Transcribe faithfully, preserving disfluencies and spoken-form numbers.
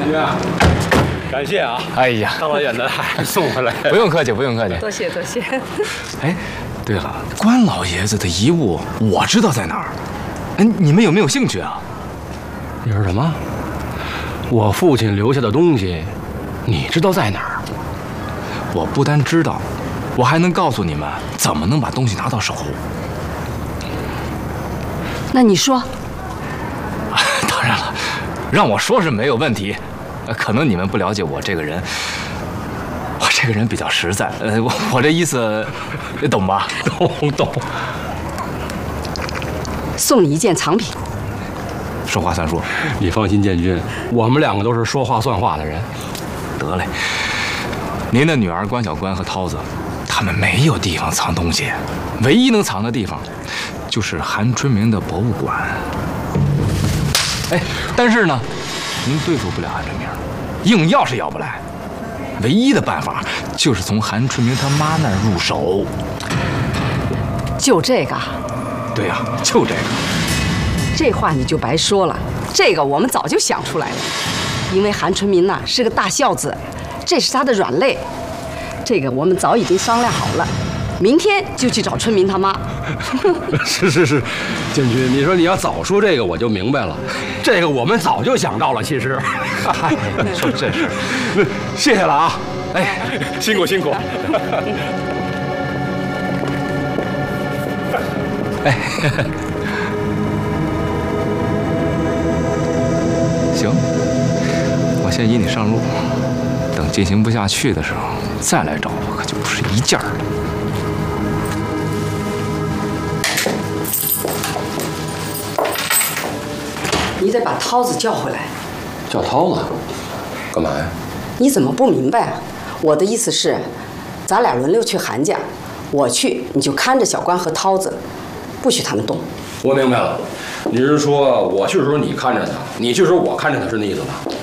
君啊，感谢啊！ 哎呀， 大老远的还送回来， 不用客气，不用客气。 多谢多谢。 哎，对了，关老爷子的遗物我知道在哪儿，哎，你们有没有兴趣啊？ 你说什么？我父亲留下的东西，你知道在哪儿？ 我不单知道，我还能告诉你们怎么能把东西拿到手。 那你说？ 当然了，让我说是没有问题。可能你们不了解我这个人，我这个人比较实在。呃，我我这意思，你懂吧？ 懂懂。 送你一件藏品。 说话算数。 你放心，建军，我们两个都是说话算话的人。 得嘞。您的女儿关小关和涛子，他们没有地方藏东西，唯一能藏的地方，就是韩春明的博物馆。哎，但是呢，您对付不了韩春明，硬要是要不来，唯一的办法就是从韩春明他妈那儿入手。 就这个？ 对呀、啊，就这个。 这话你就白说了，这个我们早就想出来了，因为韩春明呐是个大孝子。这是他的软肋，这个我们早已经商量好了，明天就去找春明他妈。 是是是，建军，你说你要早说这个，我就明白了。这个我们早就想到了，其实。 嗨，说这事， 谢谢了啊！ 哎，辛苦辛苦。哎，行，我先引你上路。等进行不下去的时候，再来找我，可就不是一件儿了。 你得把涛子叫回来。 叫涛子，干嘛呀？ 你怎么不明白啊？我的意思是，咱俩轮流去韩家，我去你就看着小关和涛子，不许他们动。 我明白了，你是说我去的时候你看着他，你去的时候我看着他，是那意思吧？